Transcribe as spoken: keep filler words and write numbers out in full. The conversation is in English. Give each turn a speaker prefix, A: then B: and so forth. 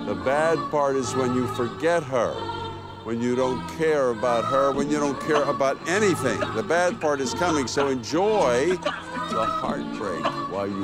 A: The bad part is when you forget her, when you don't care about her, when you don't care about anything. The bad part is coming, so enjoy the heartbreak while you